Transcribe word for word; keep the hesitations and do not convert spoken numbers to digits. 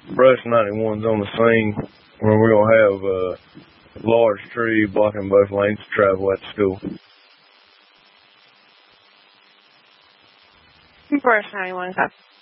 Brush ninety-one's on the scene where we're going to have a large tree blocking both lanes of travel at the school. Brush ninety-one, copy.